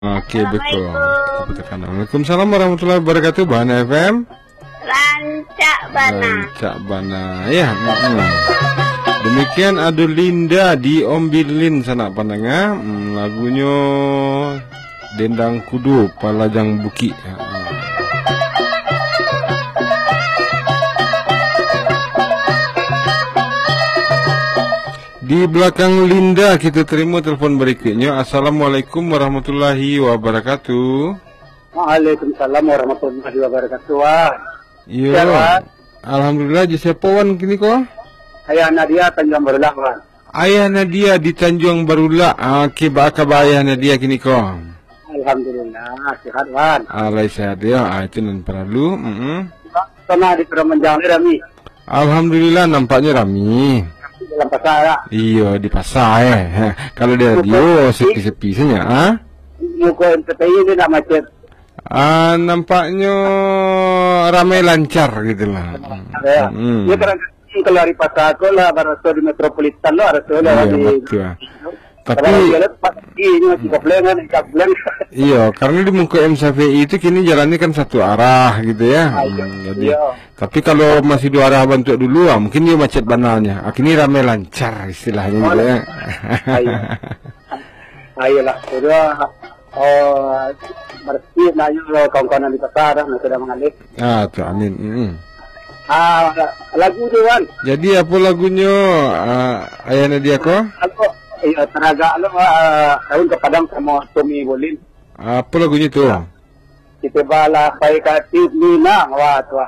Oke, betul. Waalaikumsalam warahmatullahi wabarakatuh. Bana FM. Rancak Bana. Ya. Demikian Adelinda di Ombilin sana pananga. Lagunya Dendang Kudu Palajang Buki. Di belakang Linda kita terima telepon berikutnya. Assalamualaikum warahmatullahi wabarakatuh. Waalaikumsalam warahmatullahi wabarakatuh. Iya. Alhamdulillah. Siapa wan kini kok? Ayah Nadia Tanjung Barulah. Ayah Nadia di Tanjung Barulah. Kiba ayah Nadia kini kok? Alhamdulillah sehat wan. Alai sehat ya. Itu non perlu. Sana di Peremanjang ni Rami. Alhamdulillah nampaknya Rami. Dalam pasar. Iya di pasar Kalau dia radio sepi-sepi saja. Muka NTPI ni nak macet. Nampaknya ramai lancar gitu lah. Dia kadang-kadang kalau hari pasar aku lah baraso di metropolitan lah baraso lah di. Tapi iya, karena di muka MSAFI itu kini jalannya kan satu arah gitu ya. Jadi, tapi kalau masih dua arah bentuk dulu, mungkin dia macet banalnya. Kini ramai lancar istilahnya gitu ya. Ayolah, sudah bersih nayu kawan-kawan di pasar sudah mengalir. Tuh amin. Lagu tu kan. Jadi apa lagunya Ayah Nadia kok? Tenaga lo tahun ke Padang sama Tommy Bolin. Apa lagunya tu? Kita bala pai katip Minang wah tu.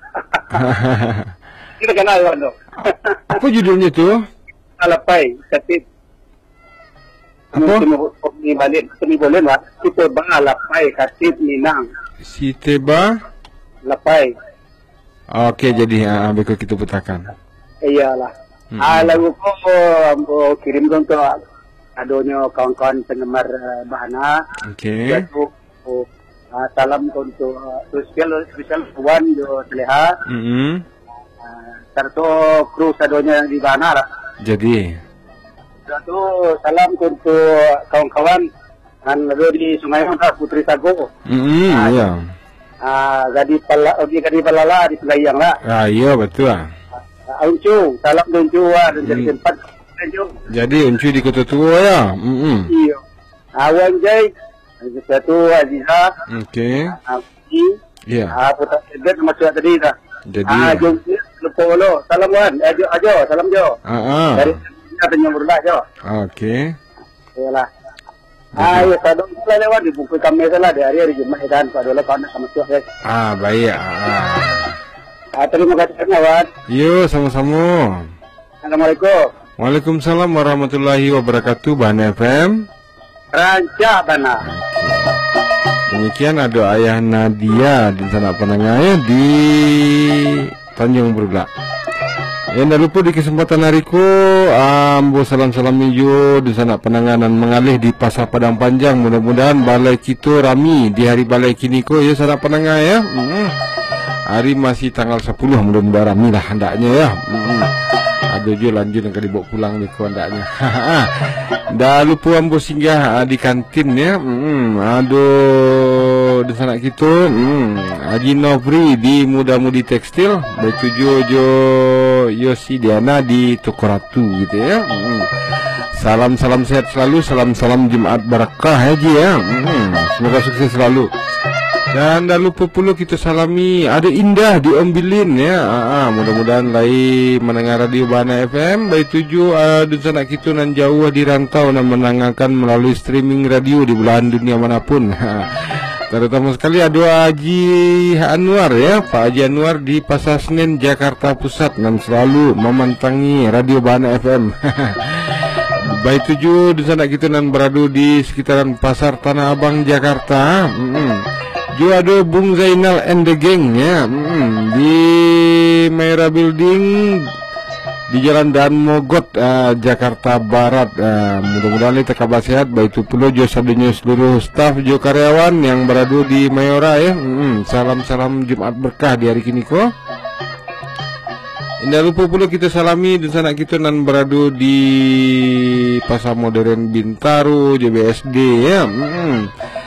Kita kenal kan tu. Apa judulnya tu? Bala pai katip. Apa? Tommy Bolin wah. Kita bala pai katip Minang. Si Teba Lapai. Oke, jadi berikut kita putarkan. Iyalah. Lagu ko kirim dong tu adonya kawan-kawan penggemar Bahana. Oke. Salam untuk spesial Wan jo Teleha. Serta kru adonya di Bahana. Jadi. Satu salam untuk kawan-kawan yang ada di Sungai Honda Putri Sago. Iya. Gadi Palala di Selayang lah. Iya betul. Uncu, salam Uncu dan jadi tempat Uncu. Jadi Uncu di Kota Tua ya. Iya. Awan Jai, satu Aziza. Oke. Iya. Putar Edgar masuk tadi dah. Jadi. Jom lupa lo. Salam Wan. Ajo, salam Jo. Dari Tanjung Barulah Jo. Oke. Iyalah. Ayo sadong pula lewat di buku kami salah di hari Jumat dan pada lah kawan sama tu guys. Baik. Terima kasih kawan. Yo, sama-sama. Assalamualaikum. Waalaikumsalam warahmatullahi wabarakatuh. Bana FM. Rancak Bana. Demikian ada Ayah Nadia di sana penengahnya di Tanjung Barulah. Yang lupa di kesempatan hariku, ambo salam-salam hijau di sana penanganan mengalih di Pasar Padang Panjang. Mudah-mudahan balai kita rami di hari balai kiniko ya sana penengah ya. Hari masih tanggal 10, mudah-mudahan rami lah hendaknya ya. Ada je lanjut yang dibawa pulang ni ko hendaknya. Dah lupa ambo singgah di kantin ya. Aduh di sana kita Haji Novri di Muda-Mudi Tekstil, bertuju jo Yosi Diana di Toko Ratu gitu ya. Salam-salam sehat selalu, salam-salam Jumat Barakah Haji ya. Semoga sukses selalu. Dan dah lupa pula kita salami ada Indah di Ombilin ya. Mudah-mudahan lai mendengar radio Bana FM baik tuju di sana kita nan jauh di rantau dan mendengarkan melalui streaming radio di belahan dunia manapun. Terutama sekali ada Haji Anwar ya, Pak Haji Anwar di Pasar Senen Jakarta Pusat dan selalu memantangi radio Bana FM. Baik tuju di sana kita nan berada di sekitaran Pasar Tanah Abang Jakarta. Juga ada Bung Zainal and the Gang ya, di Mera Building di Jalan Dan Mogot Jakarta Barat. Mudah-mudahan kita kabar sehat. Baik itu pula jo sabdanya seluruh staf jo karyawan yang berada di Mayora ya. Salam-salam Jumat berkah di hari kini ko. Tidak lupa pula kita salami dan sanak kita nan berada di Pasar Modern Bintaro JBSD ya.